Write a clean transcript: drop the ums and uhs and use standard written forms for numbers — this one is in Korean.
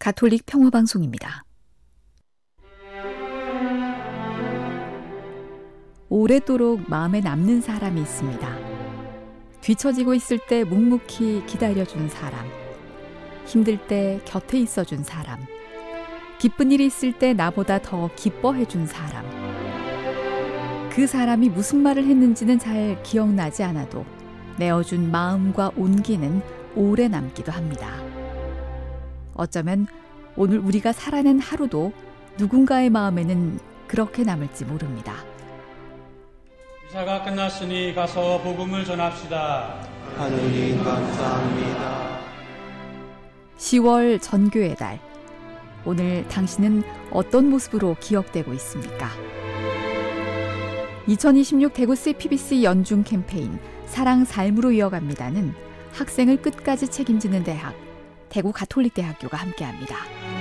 가톨릭 평화방송입니다. 오랫도록 마음에 남는 사람이 있습니다. 뒤처지고 있을 때 묵묵히 기다려준 사람, 힘들 때 곁에 있어준 사람, 기쁜 일이 있을 때 나보다 더 기뻐해준 사람. 그 사람이 무슨 말을 했는지는 잘 기억나지 않아도 내어준 마음과 온기는 오래 남기도 합니다. 어쩌면 오늘 우리가 살아낸 하루도 누군가의 마음에는 그렇게 남을지 모릅니다. 미사가 끝났으니 가서 복음을 전합시다. 하느님 감사합니다. 10월 전교의 달. 오늘 당신은 어떤 모습으로 기억되고 있습니까? 2026 대구 CPBC 연중 캠페인 사랑 삶으로 이어갑니다는 학생을 끝까지 책임지는 대학, 대구 가톨릭대학교가 함께합니다.